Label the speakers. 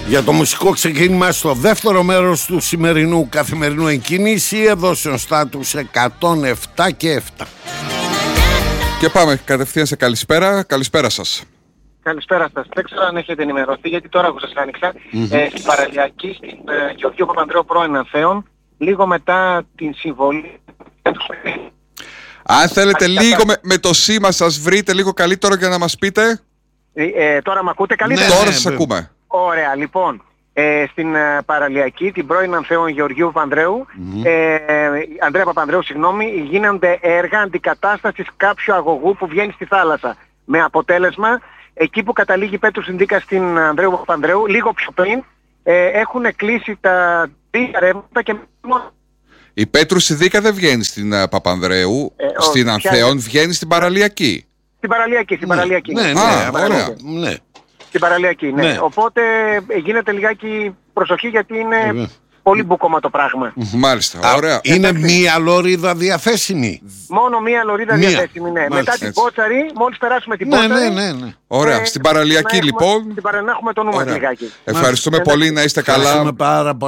Speaker 1: Για το μουσικό ξεκίνημα στο δεύτερο μέρος του σημερινού καθημερινού εκκίνηση, εδώσεων στάτους 107 και 7.
Speaker 2: Και πάμε κατευθείαν σε καλησπέρα. Καλησπέρα σας.
Speaker 3: Καλησπέρα σας. Δεν ξέρω αν έχετε ενημερωθεί, γιατί τώρα που σας άνοιξα, στην παραλιακή, στην Γεωργίου Παπανδρέου πρώην Ανθέων, λίγο μετά την συμβολή.
Speaker 2: Αν θέλετε λίγο με το σήμα σας βρείτε λίγο καλύτερο για να μας πείτε.
Speaker 3: Τώρα με ακούτε καλύτερα?
Speaker 2: Ναι, τώρα σας ακούμε.
Speaker 3: Ωραία, λοιπόν. Στην παραλιακή, την πρώην Ανθέων Γεωργίου Παπανδρέου, Ανδρέα Παπανδρέου, συγγνώμη, γίνονται έργα αντικατάστασης κάποιου αγωγού που βγαίνει στη θάλασσα. Με αποτέλεσμα, εκεί που καταλήγει η Πέτρου Συνδίκα στην Ανδρέου Παπανδρέου, λίγο πιο πριν, έχουν κλείσει τα τρία ρεύματα και...
Speaker 2: Η Πέτρου Συνδίκα δεν βγαίνει στην Παπανδρέου, στην Ανθέων, βγαίνει στην παραλιακή.
Speaker 3: Στην παραλιακή.
Speaker 1: Ναι.
Speaker 3: Στην παραλιακή, ναι. Οπότε γίνεται λιγάκι προσοχή, γιατί είναι πολύ μπουκώμα το πράγμα.
Speaker 2: Μάλιστα, ωραία.
Speaker 1: Είναι μία λωρίδα διαθέσιμη.
Speaker 3: Μόνο μία λωρίδα διαθέσιμη, ναι. Μετά την Πότσαρη, μόλις περάσουμε την Πότσαρη.
Speaker 1: Ναι.
Speaker 2: Ωραία, στην παραλιακή λοιπόν.
Speaker 3: Να έχουμε το νου μας λιγάκι.
Speaker 2: Ευχαριστούμε πολύ, να είστε καλά.
Speaker 1: Ευχαριστούμε πάρα πολύ.